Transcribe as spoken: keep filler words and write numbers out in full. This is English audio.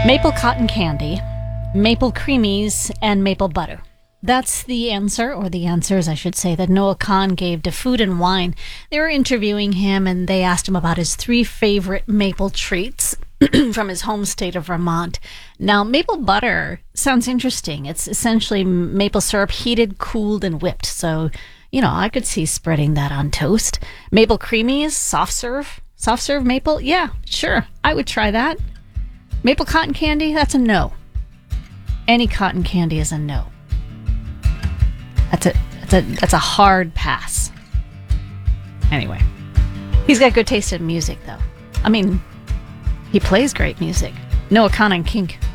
Maple cotton candy, maple creamies, and maple butter. That's the answer, or the answers, I should say, that Noah Kahan gave to Food and Wine. They were interviewing him, and they asked him about his three favorite maple treats from his home state of Vermont. Now, maple butter sounds interesting. It's essentially maple syrup heated, cooled, and whipped. So, you know, I could see spreading that on toast. Maple creamies, soft serve, soft serve maple. Yeah, sure, I would try that. Maple cotton candy, that's a no. Any cotton candy is a no. That's a that's a that's a hard pass. Anyway, he's got good taste in music, though. I mean, he plays great music. Noah Kahan on Kink.